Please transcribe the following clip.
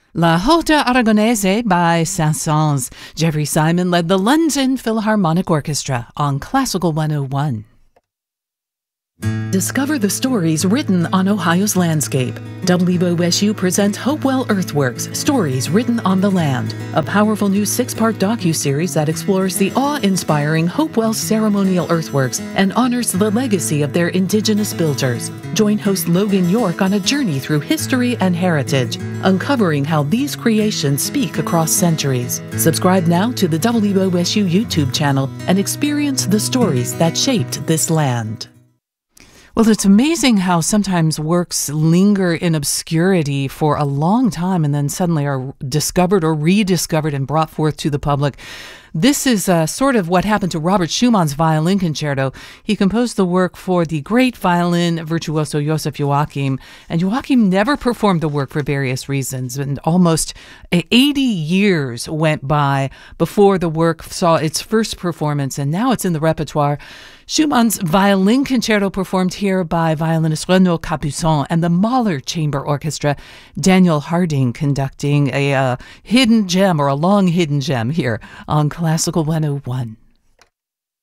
La Haute Aragonaise by Saint-Saëns. Jeffrey Simon led the London Philharmonic Orchestra on Classical 101. Discover the stories written on Ohio's landscape. WOSU presents Hopewell Earthworks, Stories Written on the Land, a powerful new 6-part docuseries that explores the awe-inspiring Hopewell ceremonial earthworks and honors the legacy of their indigenous builders. Join host Logan York on a journey through history and heritage, uncovering how these creations speak across centuries. Subscribe now to the WOSU YouTube channel and experience the stories that shaped this land. Well, it's amazing how sometimes works linger in obscurity for a long time and then suddenly are discovered or rediscovered and brought forth to the public. This is sort of what happened to Robert Schumann's Violin Concerto. He composed the work for the great violin virtuoso Joseph Joachim, and Joachim never performed the work for various reasons, and almost 80 years went by before the work saw its first performance, and now it's in the repertoire. Schumann's Violin Concerto performed here by violinist Renaud Capuçon and the Mahler Chamber Orchestra, Daniel Harding conducting a hidden gem or a long hidden gem here on Classical 101.